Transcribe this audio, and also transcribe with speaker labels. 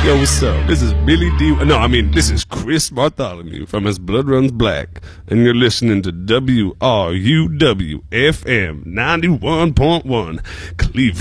Speaker 1: Yo, what's up? This is Billy D. No, I mean, this is Chris Bartholomew from His Blood Runs Black, and you're listening to WRUW FM 91.1 Cleveland.